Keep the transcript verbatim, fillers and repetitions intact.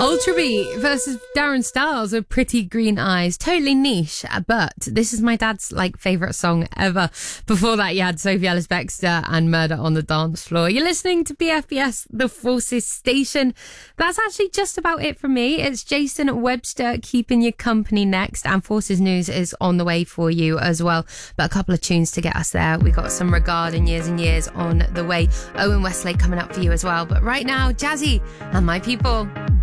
Ultrabeat versus Darren Styles with Pretty Green Eyes. Totally niche, but this is my dad's like favourite song ever. Before that, you had Sophie Ellis-Bextor and Murder on the Dance Floor. You're listening to B F B S, the Forces Station. That's actually just about it from me. It's Jason Webster keeping you company next, and Forces News is on the way for you as well. But a couple of tunes to get us there. We got some Regarding Years and Years on the way. Owen Westlake coming up for you as well. But right now, Jazzy and My People.